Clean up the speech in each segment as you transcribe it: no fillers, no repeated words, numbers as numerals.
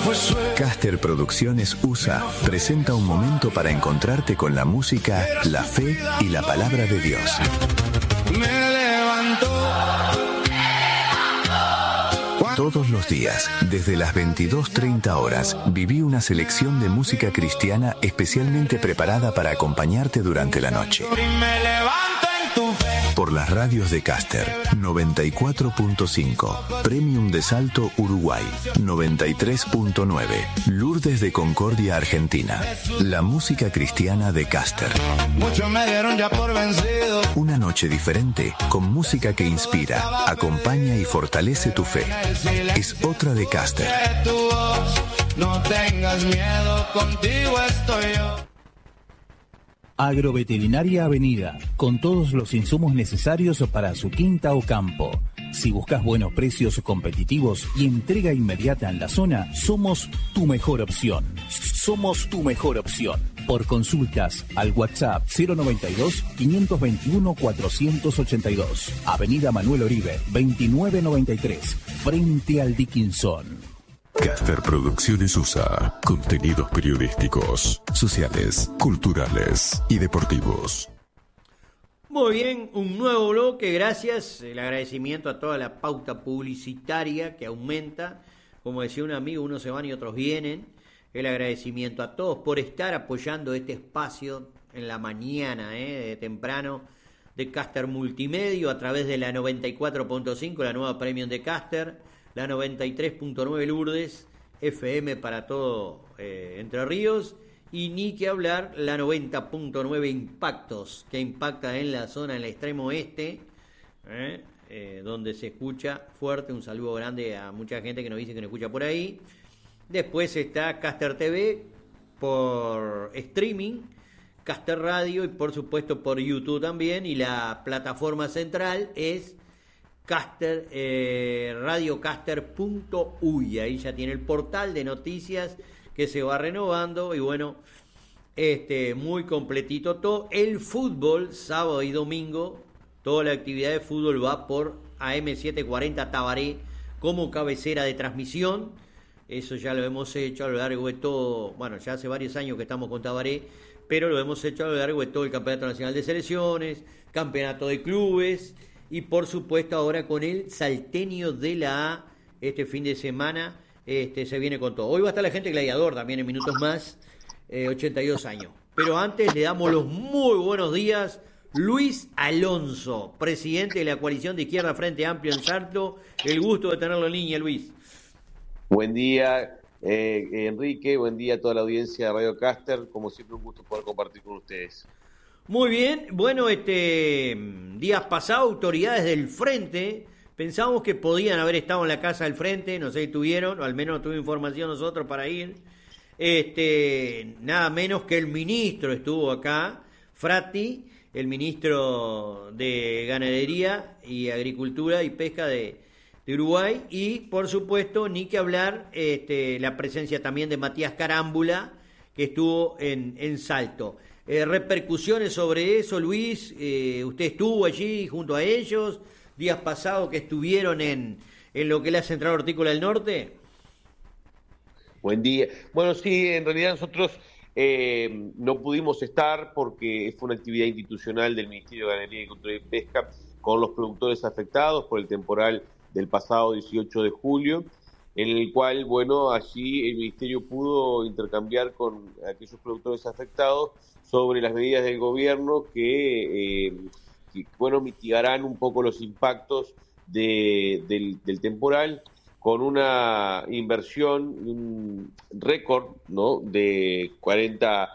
Caster Producciones USA presenta un momento para encontrarte con la música, la fe y la palabra de Dios. Todos los días, desde las 22:30 horas, viví una selección de música cristiana especialmente preparada para acompañarte durante la noche. Por las radios de Caster, 94.5, Premium de Salto, Uruguay, 93.9, Lourdes de Concordia, Argentina. La música cristiana de Caster. Muchos me dieron ya por vencido. Una noche diferente, con música que inspira, acompaña y fortalece tu fe. Es otra de Caster. No tengas miedo, contigo estoy yo. Agroveterinaria Avenida, con todos los insumos necesarios para su quinta o campo. Si buscas buenos precios competitivos y entrega inmediata en la zona, somos tu mejor opción. Somos tu mejor opción. Por consultas al WhatsApp 092-521-482. Avenida Manuel Oribe, 2993, frente al Dickinson. Caster Producciones USA. Contenidos periodísticos, sociales, culturales y deportivos. Muy bien, un nuevo bloque, gracias. El agradecimiento a toda la pauta publicitaria que aumenta. Como decía un amigo, unos se van y otros vienen. El agradecimiento a todos por estar apoyando este espacio en la mañana, de temprano, de Caster Multimedio a través de la 94.5, la nueva Premium de Caster, la 93.9 Lourdes, FM para todo Entre Ríos, y ni que hablar la 90.9 Impactos, que impacta en la zona, en el extremo oeste, donde se escucha fuerte. Un saludo grande a mucha gente que nos dice que nos escucha por ahí. Después está Caster TV por streaming, Caster Radio y por supuesto por YouTube también, y la plataforma central es Caster, radiocaster.uy. Ahí ya tiene el portal de noticias que se va renovando y bueno, muy completito todo. El fútbol, sábado y domingo, toda la actividad de fútbol va por AM740 Tabaré como cabecera de transmisión. Eso ya lo hemos hecho a lo largo de todo, bueno, ya hace varios años que estamos con Tabaré, pero lo hemos hecho a lo largo de todo el Campeonato Nacional de Selecciones, Campeonato de Clubes, y por supuesto ahora con el Salteño de la A, este fin de semana se viene con todo. Hoy va a estar la gente Gladiador también en minutos más, 82 años. Pero antes le damos los muy buenos días, Luis Alonso, presidente de la coalición de Izquierda Frente Amplio en Salto. El gusto de tenerlo en línea, Luis. Buen día, Enrique, buen día a toda la audiencia de Radio Caster. Como siempre, un gusto poder compartir con ustedes. Muy bien, bueno, días pasados, autoridades del Frente, pensábamos que podían haber estado en la casa del Frente, no sé si estuvieron, o al menos no tuve información nosotros para ir, nada menos que el ministro estuvo acá, Fratti, el ministro de Ganadería y Agricultura y Pesca de Uruguay, y por supuesto, ni que hablar, la presencia también de Matías Carámbula, que estuvo en Salto. Repercusiones sobre eso, Luis, usted estuvo allí junto a ellos, días pasados que estuvieron en lo que es la Central Hortícola del Norte. Buen día. Bueno, sí, en realidad nosotros no pudimos estar porque fue una actividad institucional del Ministerio de Ganadería, Agricultura y Pesca con los productores afectados por el temporal del pasado 18 de julio, en el cual, bueno, allí el Ministerio pudo intercambiar con aquellos productores afectados sobre las medidas del gobierno que mitigarán un poco los impactos del temporal, con una inversión, un récord, ¿no?, de 4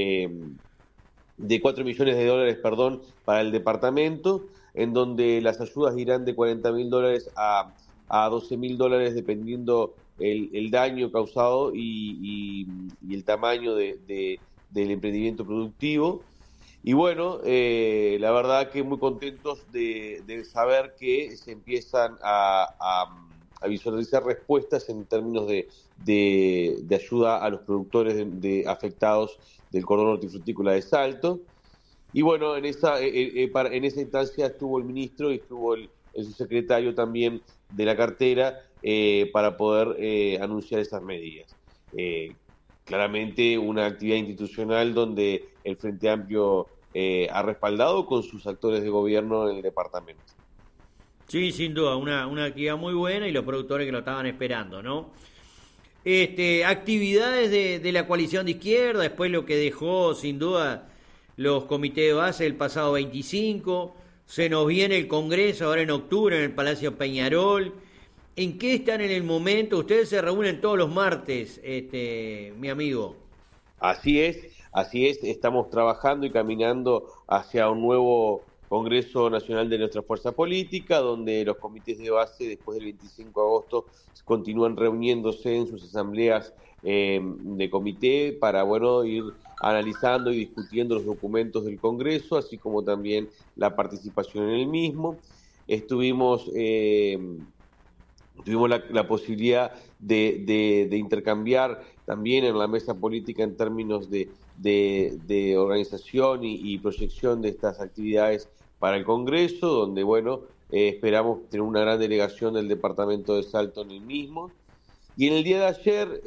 millones de dólares, para el departamento, en donde las ayudas irán de $40.000 a $12.000 dependiendo el daño causado y el tamaño del emprendimiento productivo. Y bueno, la verdad que muy contentos de saber que se empiezan a visualizar respuestas en términos de ayuda a los productores afectados del cordón hortifrutícola de Salto. Y bueno, en esa instancia estuvo el ministro y estuvo el subsecretario también de la cartera para poder anunciar esas medidas. claramente una actividad institucional donde el Frente Amplio ha respaldado con sus actores de gobierno en el departamento. Sí, sin duda, una actividad muy buena y los productores que lo estaban esperando, ¿no? Actividades de la coalición de izquierda, después lo que dejó sin duda los comités de base el pasado 25, se nos viene el Congreso ahora en octubre en el Palacio Peñarol. ¿En qué están en el momento? Ustedes se reúnen todos los martes, mi amigo. Así es, estamos trabajando y caminando hacia un nuevo Congreso Nacional de nuestra fuerza política, donde los comités de base después del 25 de agosto continúan reuniéndose en sus asambleas de comité para, ir analizando y discutiendo los documentos del Congreso, así como también la participación en el mismo. Tuvimos la posibilidad de intercambiar también en la mesa política en términos de organización y proyección de estas actividades para el Congreso, donde, esperamos tener una gran delegación del departamento de Salto en el mismo. Y en el día de ayer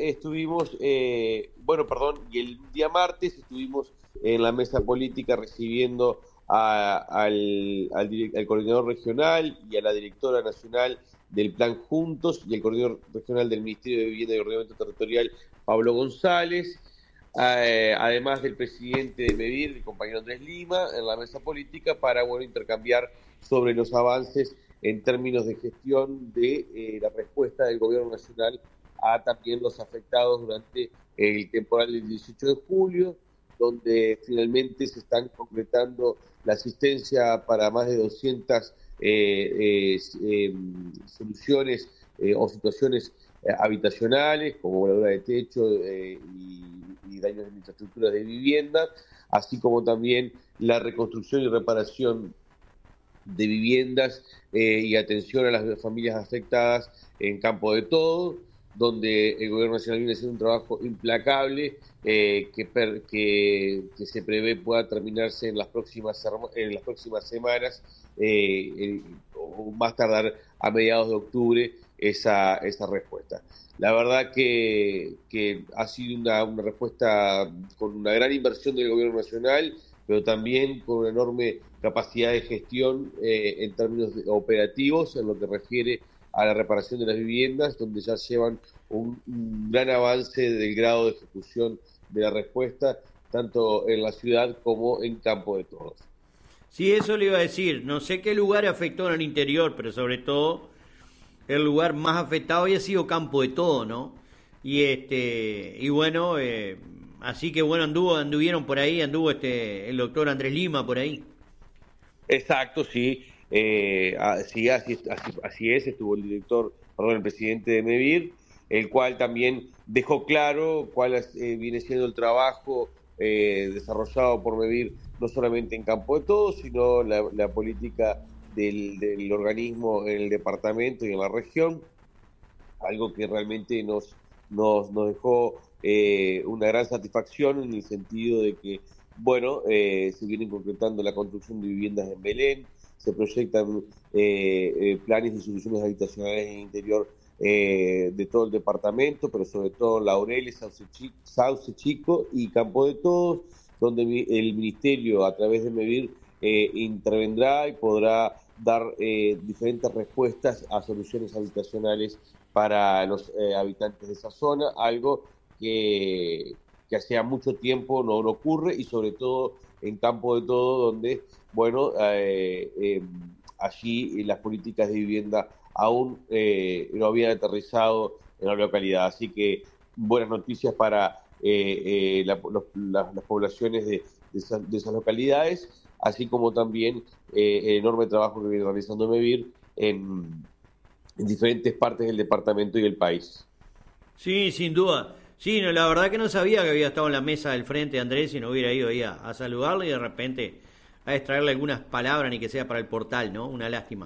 y el día martes estuvimos en la mesa política recibiendo al coordinador regional y a la directora nacional del Plan Juntos y el coordinador regional del Ministerio de Vivienda y Ordenamiento Territorial, Pablo González, además del presidente de MEVIR, el compañero Andrés Lima, en la mesa política para intercambiar sobre los avances en términos de gestión de la respuesta del gobierno nacional a también los afectados durante el temporal del 18 de julio, donde finalmente se están concretando la asistencia para más de 200 soluciones o situaciones habitacionales, como voladura de techo y daños en infraestructuras de vivienda, así como también la reconstrucción y reparación de viviendas y atención a las familias afectadas en Campo de Todo, donde el Gobierno Nacional viene haciendo un trabajo implacable que se prevé pueda terminarse en las próximas semanas, o más tardar a mediados de octubre esa respuesta. La verdad que ha sido una respuesta con una gran inversión del Gobierno Nacional, pero también con una enorme capacidad de gestión en términos operativos en lo que refiere a la reparación de las viviendas, donde ya llevan un gran avance del grado de ejecución de la respuesta, tanto en la ciudad como en Campo de Todos. Sí, eso le iba a decir. No sé qué lugar afectó en el interior, pero sobre todo el lugar más afectado había sido Campo de Todo, ¿no? Así que anduvieron por ahí, anduvo el doctor Andrés Lima por ahí. Exacto, sí. Así es, estuvo el presidente de MEVIR, el cual también dejó claro cuál viene siendo el trabajo desarrollado por MEVIR, no solamente en Campo de Todos, sino la política del organismo en el departamento y en la región, algo que realmente nos dejó una gran satisfacción en el sentido de que, se vienen concretando la construcción de viviendas en Belén, se proyectan planes y soluciones habitacionales en el interior de todo el departamento, pero sobre todo Laureles, Sauce Chico y Campo de Todos, donde el Ministerio, a través de MEVIR, intervendrá y podrá dar diferentes respuestas a soluciones habitacionales para los habitantes de esa zona, algo que hacía mucho tiempo no ocurre, y sobre todo en Campo de Todo, donde allí las políticas de vivienda aún no habían aterrizado en la localidad. Así que buenas noticias para las poblaciones de esas localidades, así como también el enorme trabajo que viene realizando MEVIR en diferentes partes del departamento y del país. Sí, sin duda. Sí, la verdad que no sabía que había estado en la mesa del frente Andrés y no hubiera ido ahí a saludarle y de repente a extraerle algunas palabras, ni que sea para el portal, ¿no? Una lástima.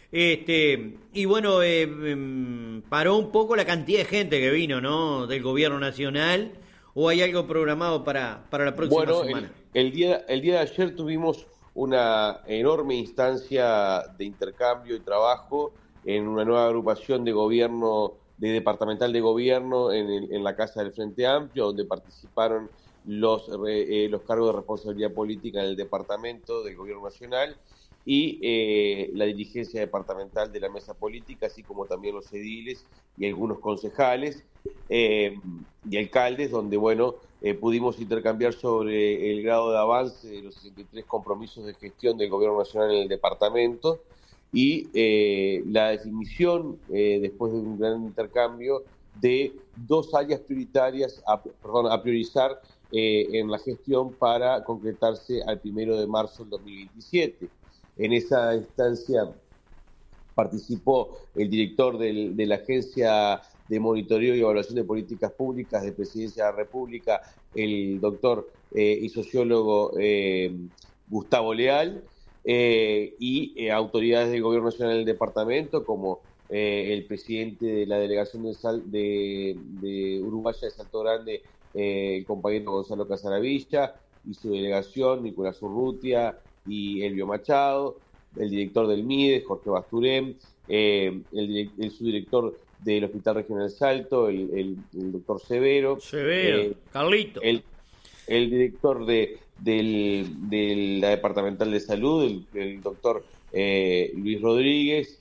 Paró un poco la cantidad de gente que vino, ¿no? Del gobierno nacional, ¿o hay algo programado para la próxima semana? El día de ayer tuvimos una enorme instancia de intercambio y trabajo en una nueva agrupación de gobierno de departamental de gobierno en la Casa del Frente Amplio, donde participaron los cargos de responsabilidad política en el departamento del Gobierno Nacional y la dirigencia departamental de la mesa política, así como también los ediles y algunos concejales y alcaldes, donde pudimos intercambiar sobre el grado de avance de los 63 compromisos de gestión del Gobierno Nacional en el departamento y la definición, después de un gran intercambio, de 2 áreas prioritarias a priorizar en la gestión para concretarse al 1 de marzo del 2027. En esa instancia participó el director de la Agencia de Monitoreo y Evaluación de Políticas Públicas de Presidencia de la República, el doctor y sociólogo Gustavo Leal, y autoridades del Gobierno Nacional del Departamento, como el presidente de la Delegación de Uruguaya de Salto Grande, el compañero Gonzalo Casaravilla, y su delegación, Nicolás Urrutia y Elvio Machado, el director del MIDE, Jorge Basturén, el subdirector del Hospital Regional Salto, el doctor Severo, Carlito, el director de la Departamental de Salud, el doctor Luis Rodríguez,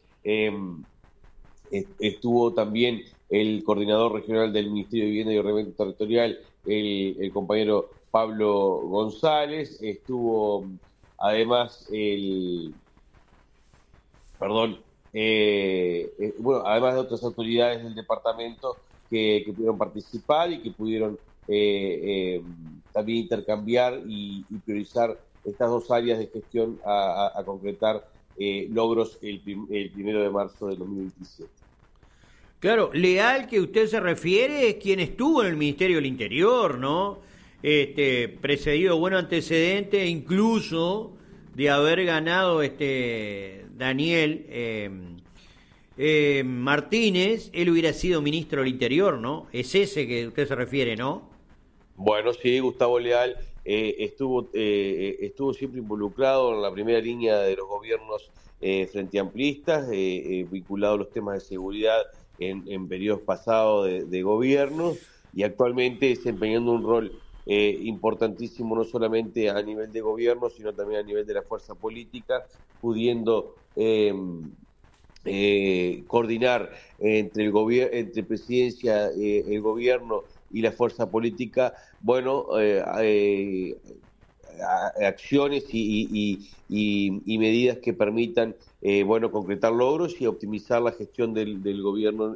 estuvo también el coordinador regional del Ministerio de Vivienda y Ordenamiento Territorial, el compañero Pablo González, estuvo además además de otras autoridades del departamento que pudieron participar y que pudieron también intercambiar y priorizar estas 2 áreas de gestión a concretar logros el 1 de marzo del 2027. Claro, Leal, que usted se refiere, es quien estuvo en el Ministerio del Interior, ¿no? Precedido buen antecedente, incluso de haber ganado Daniel Martínez, él hubiera sido ministro del Interior, ¿no? Es ese que usted se refiere, ¿no? Bueno, sí, Gustavo Leal estuvo siempre involucrado en la primera línea de los gobiernos frente amplistas, vinculado a los temas de seguridad en periodos pasados de gobierno, y actualmente desempeñando un rol importantísimo no solamente a nivel de gobierno, sino también a nivel de la fuerza política, pudiendo coordinar entre presidencia, el gobierno y la fuerza política, acciones y medidas que permitan concretar logros y optimizar la gestión del gobierno